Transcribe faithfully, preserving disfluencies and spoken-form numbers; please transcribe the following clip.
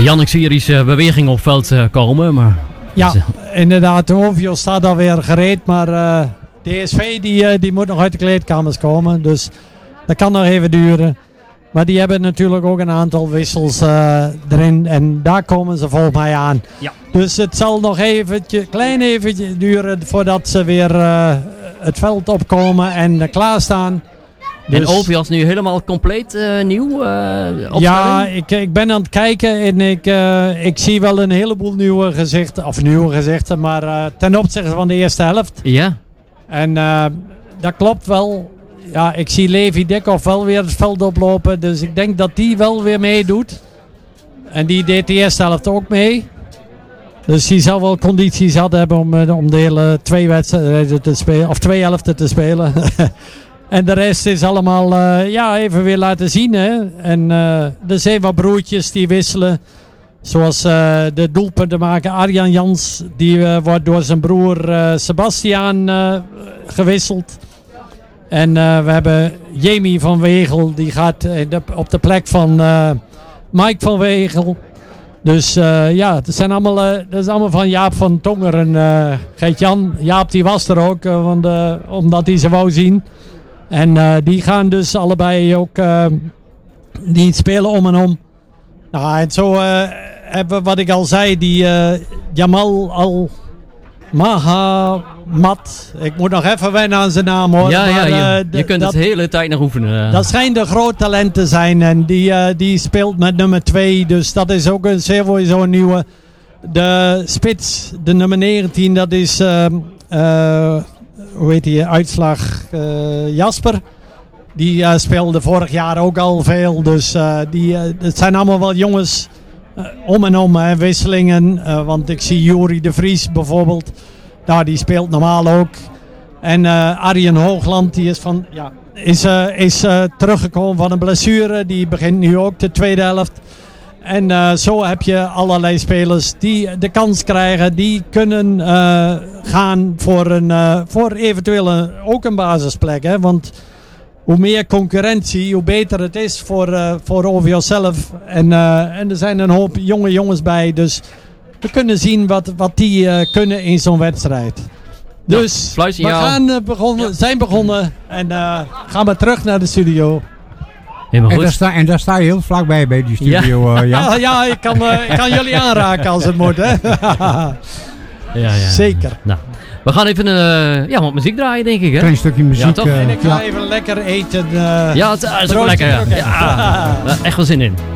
Jan, ik zie hier iets uh, beweging op veld uh, komen. Maar... Ja, inderdaad. Ovio staat alweer gereed. Maar uh, de S V die, uh, die moet nog uit de kleedkamers komen. Dus dat kan nog even duren. Maar die hebben natuurlijk ook een aantal wissels uh, erin. En daar komen ze volgens mij aan. Ja. Dus het zal nog eventje, klein eventje duren voordat ze weer uh, het veld opkomen en uh, klaarstaan. Dus en dus, O V is nu helemaal compleet uh, nieuw? Uh, ja, ik, ik ben aan het kijken en ik, uh, ik zie wel een heleboel nieuwe gezichten. Of nieuwe gezichten, maar uh, ten opzichte van de eerste helft. Ja. En uh, dat klopt wel. Ja, ik zie Levi Dikhoff wel weer het veld oplopen. Dus ik denk dat die wel weer meedoet. En die deed de eerste helft ook mee. Dus die zal wel condities hadden hebben om, om de hele twee wedstrijden te spelen. Of twee helften te spelen. En de rest is allemaal uh, ja, even weer laten zien. Hè. En uh, er zijn wat broertjes die wisselen. Zoals uh, de doelpunten maken. Arjan Jans, die uh, wordt door zijn broer uh, Sebastiaan uh, gewisseld. En uh, we hebben Jamie van Wegel, die gaat uh, de, op de plek van uh, Mike van Wegel. Dus uh, ja, het zijn allemaal, uh, dat is allemaal van Jaap van Tongeren. Uh, Gert-Jan, Jaap die was er ook, uh, want, uh, omdat hij ze wou zien. En uh, die gaan dus allebei ook uh, die spelen om en om. Nou, en zo uh, hebben we wat ik al zei, die uh, Jamal al Mahamat. Ik moet nog even wennen aan zijn naam hoor. Ja, maar, ja, je, uh, d- je kunt dat, het de hele tijd nog oefenen. Dat schijnt de groot talent te zijn. En die, uh, die speelt met nummer twee. Dus dat is ook een zeer sowieso een nieuwe. De spits, de nummer negentien, dat is uh, uh, hoe heet die, uitslag uh, Jasper. Die uh, speelde vorig jaar ook al veel. Dus uh, die, uh, het zijn allemaal wel jongens uh, om en om, hè, wisselingen. Uh, want ik zie Juri de Vries bijvoorbeeld. Nou, die speelt normaal ook. En uh, Arjen Hoogland, die is, van, ja, is, uh, is uh, teruggekomen van een blessure. Die begint nu ook de tweede helft. En uh, zo heb je allerlei spelers die de kans krijgen. Die kunnen uh, gaan voor, een, uh, voor eventueel een, ook een basisplek. Hè? Want hoe meer concurrentie, hoe beter het is voor, uh, voor O V O zelf. En, uh, en er zijn een hoop jonge jongens bij. Dus we kunnen zien wat, wat die uh, kunnen in zo'n wedstrijd. Dus ja, we gaan, uh, begonnen, ja. zijn begonnen en uh, gaan we terug naar de studio. Helemaal goed. En daar, sta, en daar sta je heel vlakbij bij die studio. Ja, uh, ja, ja ik, kan, uh, ik kan jullie aanraken als het moet. Hè? ja, ja. Zeker. Nou, we gaan even uh, ja, wat muziek draaien, denk ik. Hè? Klein stukje muziek. Ja, toch? En ik ga ja. even lekker eten. Uh, ja, het is ook lekker. Ja. Ja, echt wel zin in.